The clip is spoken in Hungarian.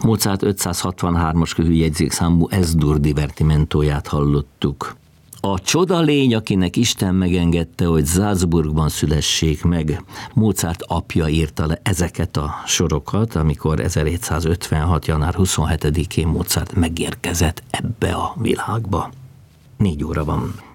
Mozart 563-as kőjegyzékszámú Es-dur divertimentóját hallottuk. A csoda lény, akinek Isten megengedte, hogy Salzburgban szülessék meg. Mozart apja írta le ezeket a sorokat, amikor 1756. január 27-én Mozart megérkezett ebbe a világba. 4 óra van.